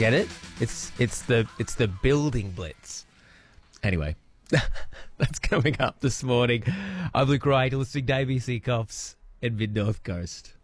Get it? It's the building blitz. Anyway, that's coming up this morning. I'm Luke Wright, listening to ABC Cops and Mid North Coast.